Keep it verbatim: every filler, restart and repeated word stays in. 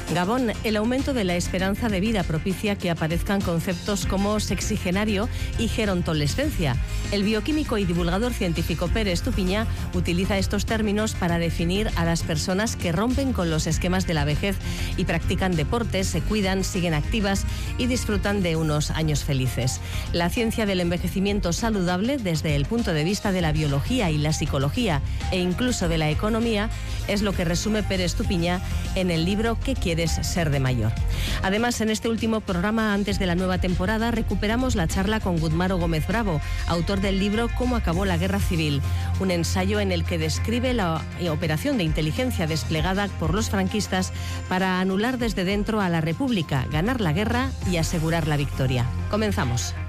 Gabón, el aumento de la esperanza de vida propicia que aparezcan conceptos como sexigenario y gerontolescencia. El bioquímico y divulgador científico Pere Estupiñá utiliza estos términos para definir a las personas que rompen con los esquemas de la vejez y practican deportes, se cuidan, siguen activas y disfrutan de unos años felices. La ciencia del envejecimiento saludable, desde el punto de vista de la biología y la psicología e incluso de la economía, es lo que resume Pere Estupiñá en el libro ¿Qué quieres ser de mayor? Además, en este último programa, antes de la nueva temporada, recuperamos la charla con Gudmaro Gómez Bravo, autor del libro Cómo acabó la guerra civil, un ensayo en el que describe la operación de inteligencia desplegada por los franquistas para anular desde dentro a la República, ganar la guerra y asegurar la victoria. Comenzamos.